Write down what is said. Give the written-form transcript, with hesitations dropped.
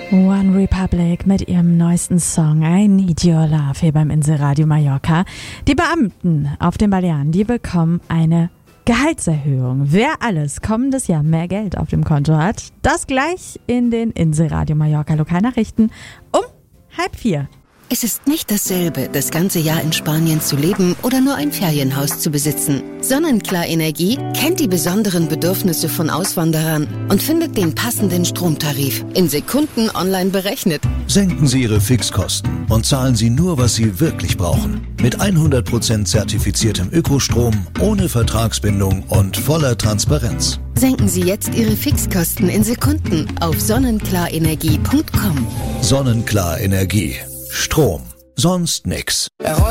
One Republic mit ihrem neuesten Song I Need Your Love hier beim Inselradio Mallorca. Die Beamten auf den Balearen, die bekommen eine Gehaltserhöhung. Wer alles kommendes Jahr mehr Geld auf dem Konto hat, das gleich in den Inselradio Mallorca Lokalnachrichten um 3:30. Es ist nicht dasselbe, das ganze Jahr in Spanien zu leben oder nur ein Ferienhaus zu besitzen. Sonnenklar Energie kennt die besonderen Bedürfnisse von Auswanderern und findet den passenden Stromtarif in Sekunden online berechnet. Senken Sie Ihre Fixkosten und zahlen Sie nur, was Sie wirklich brauchen. Mit 100% zertifiziertem Ökostrom, ohne Vertragsbindung und voller Transparenz. Senken Sie jetzt Ihre Fixkosten in Sekunden auf sonnenklarenergie.com. Sonnenklar Energie. Strom. Sonst nix.